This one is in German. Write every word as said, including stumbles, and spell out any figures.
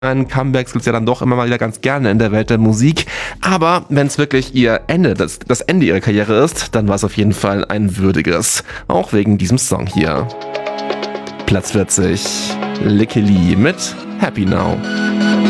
Ein Comebacks gibt's ja dann doch immer mal wieder ganz gerne in der Welt der Musik. Aber wenn es wirklich ihr Ende, das, das Ende ihrer Karriere ist, dann war es auf jeden Fall ein würdiges. Auch wegen diesem Song hier. Platz vierzig. Licky Lee mit Happy Now.